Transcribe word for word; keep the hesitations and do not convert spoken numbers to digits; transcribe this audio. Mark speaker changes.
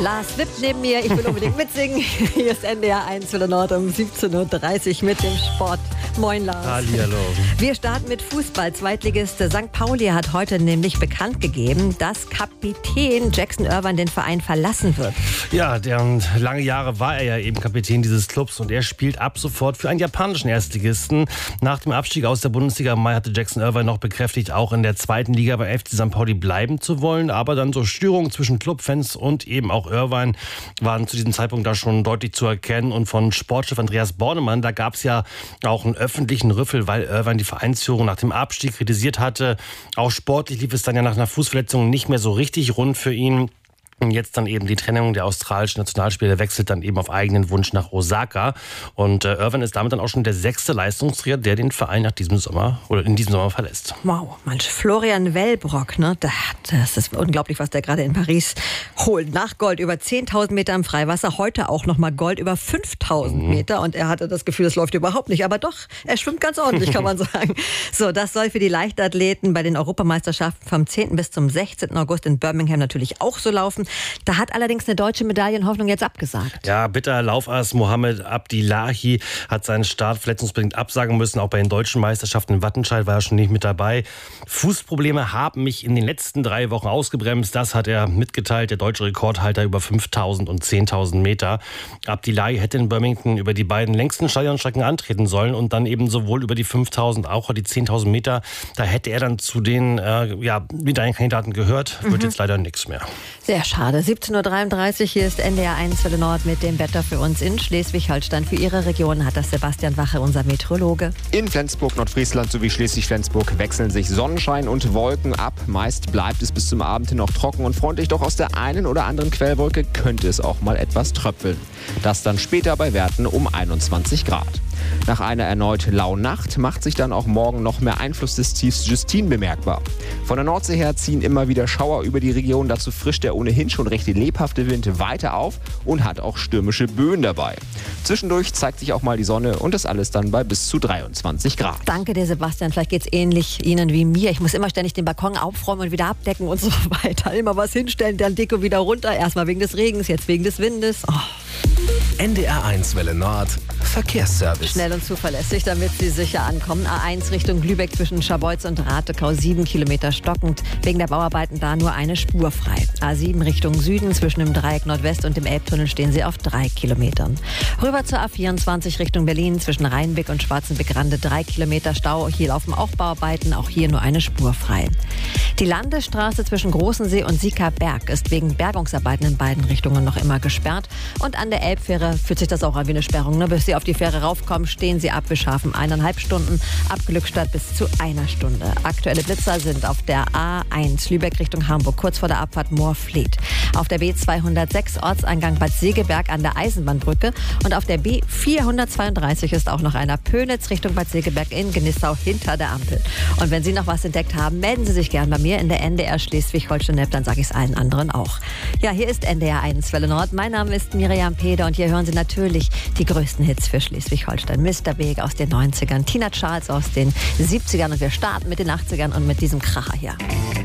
Speaker 1: Lars wippt neben mir, ich will unbedingt mitsingen. Hier ist N D R eins Welle Nord um siebzehn Uhr dreißig mit dem Sport. Moin Lars.
Speaker 2: Hallihallo.
Speaker 1: Wir starten mit Fußball. Zweitligist Sankt Pauli hat heute nämlich bekannt gegeben, dass Kapitän Jackson Irvine den Verein verlassen wird.
Speaker 2: Ja, der, lange Jahre war er ja eben Kapitän dieses Clubs und er spielt ab sofort für einen japanischen Erstligisten. Nach dem Abstieg aus der Bundesliga im Mai hatte Jackson Irvine noch bekräftigt, auch in der zweiten Liga bei F C Sankt Pauli bleiben zu wollen. Aber dann so Störungen zwischen Clubfans und eben auch Irvine waren zu diesem Zeitpunkt da schon deutlich zu erkennen. Und von Sportchef Andreas Bornemann, da gab es ja auch einen öffentlichen Rüffel, weil Irvine die Vereinsführung nach dem Abstieg kritisiert hatte. Auch sportlich lief es dann ja nach einer Fußverletzung nicht mehr so richtig rund für ihn. Und jetzt dann eben die Trennung der australischen Nationalspieler, wechselt dann eben auf eigenen Wunsch nach Osaka. Und äh, Irvine ist damit dann auch schon der sechste Leistungsträger, der den Verein nach diesem Sommer oder in diesem Sommer verlässt.
Speaker 1: Wow, manch Florian Wellbrock, ne? Das ist unglaublich, was der gerade in Paris holt. Nach Gold über zehntausend Meter im Freiwasser, heute auch nochmal Gold über fünftausend Meter. Und er hatte das Gefühl, das läuft überhaupt nicht. Aber doch, er schwimmt ganz ordentlich, kann man sagen. So, das soll für die Leichtathleten bei den Europameisterschaften vom zehnten bis zum sechzehnten August in Birmingham natürlich auch so laufen. Da hat allerdings eine deutsche Medaillenhoffnung jetzt abgesagt.
Speaker 2: Ja, bitter. Laufass Mohamed Abdillahi hat seinen Start verletzungsbedingt absagen müssen. Auch bei den deutschen Meisterschaften in Wattenscheid war er schon nicht mit dabei. Fußprobleme haben mich in den letzten drei Wochen ausgebremst. Das hat er mitgeteilt, der deutsche Rekordhalter über fünftausend und zehntausend Meter. Abdillahi hätte in Birmingham über die beiden längsten Stadionstrecken antreten sollen und dann eben sowohl über die fünftausend auch die zehntausend Meter. Da hätte er dann zu den äh, ja, Medaillenkandidaten gehört. Wird mhm. jetzt leider nichts mehr.
Speaker 1: Sehr schade. siebzehn Uhr dreiunddreißig, hier ist N D R eins Welle Nord mit dem Wetter für uns in Schleswig-Holstein. Für Ihre Region hat das Sebastian Wache, unser Meteorologe.
Speaker 3: In Flensburg, Nordfriesland sowie Schleswig-Flensburg wechseln sich Sonnenschein und Wolken ab. Meist bleibt es bis zum Abend hin noch trocken und freundlich, doch aus der einen oder anderen Quellwolke könnte es auch mal etwas tröpfeln. Das dann später bei Werten um einundzwanzig Grad. Nach einer erneut lauen Nacht macht sich dann auch morgen noch mehr Einfluss des Tiefs Justine bemerkbar. Von der Nordsee her ziehen immer wieder Schauer über die Region, dazu frischt der ohnehin schon recht lebhafte Wind weiter auf und hat auch stürmische Böen dabei. Zwischendurch zeigt sich auch mal die Sonne und das alles dann bei bis zu dreiundzwanzig Grad.
Speaker 1: Danke dir, Sebastian. Vielleicht geht es ähnlich Ihnen wie mir. Ich muss immer ständig den Balkon aufräumen und wieder abdecken und so weiter. Immer was hinstellen, dann Deko wieder runter. Erstmal wegen des Regens, jetzt wegen des Windes. Oh.
Speaker 4: N D R eins Welle Nord Verkehrsservice.
Speaker 1: Schnell und zuverlässig, damit Sie sicher ankommen. A eins Richtung Lübeck zwischen Scharbeutz und Ratekau, sieben Kilometer stockend. Wegen der Bauarbeiten da nur eine Spur frei. A sieben Richtung Süden zwischen dem Dreieck Nordwest und dem Elbtunnel stehen Sie auf drei Kilometern. Rüber zur A vierundzwanzig Richtung Berlin zwischen Rheinbeck und Schwarzenbeck-Rande, drei Kilometer Stau. Hier laufen auch Bauarbeiten, auch hier nur eine Spur frei. Die Landesstraße zwischen Großensee und Siekerberg ist wegen Bergungsarbeiten in beiden Richtungen noch immer gesperrt. Und an der Elbfähre fühlt sich das auch an wie eine Sperrung. Ne? Bis Sie auf die Fähre raufkommen, stehen Sie ab. Wir schaffen eineinhalb Stunden, ab Glückstadt bis zu einer Stunde. Aktuelle Blitzer sind auf der A eins Lübeck Richtung Hamburg, kurz vor der Abfahrt Moorfleet. Auf der B zweihundertsechs Ortseingang Bad Segeberg an der Eisenbahnbrücke. Und auf der B vierhundertzweiunddreißig ist auch noch einer Pönitz Richtung Bad Segeberg in Genissau hinter der Ampel. Und wenn Sie noch was entdeckt haben, melden Sie sich gern bei mir in der N D R Schleswig-Holstein-App, dann sage ich es allen anderen auch. Ja, hier ist N D R eins Welle Nord. Mein Name ist Miriam Peder und hier hören Sie natürlich die größten Hits für Schleswig-Holstein. Mister Big aus den neunzigern, Tina Charles aus den siebzigern und wir starten mit den achtzigern und mit diesem Kracher hier.